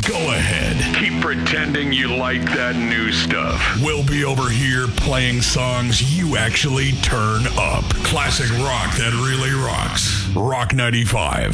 Go ahead. Keep pretending you like that new stuff. We'll be over here playing songs you actually turn up. Classic rock that really rocks. Rock 95.